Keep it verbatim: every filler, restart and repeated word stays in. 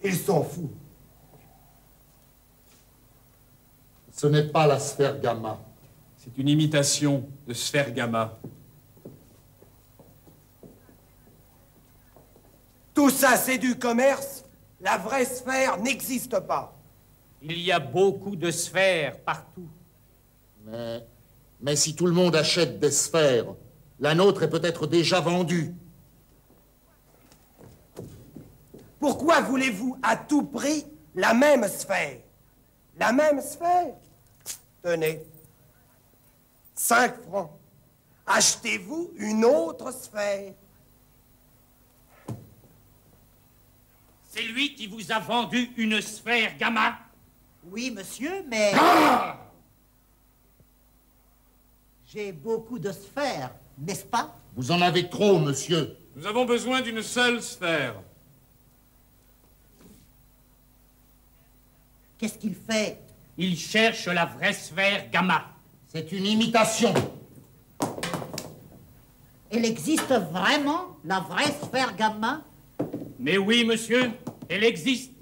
Il s'en fout. Ce n'est pas la sphère gamma. C'est une imitation de sphère gamma. Tout ça, c'est du commerce. La vraie sphère n'existe pas. Il y a beaucoup de sphères partout. Mais, mais si tout le monde achète des sphères, la nôtre est peut-être déjà vendue. Pourquoi voulez-vous à tout prix la même sphère? La même sphère? Tenez, cinq francs. Achetez-vous une autre sphère. C'est lui qui vous a vendu une sphère gamma? Oui, monsieur, mais... Ah! J'ai beaucoup de sphères, n'est-ce pas? Vous en avez trop, monsieur. Nous avons besoin d'une seule sphère. Qu'est-ce qu'il fait? Il cherche la vraie sphère gamma. C'est une imitation. Elle existe vraiment, la vraie sphère gamma? Mais oui, monsieur, elle existe.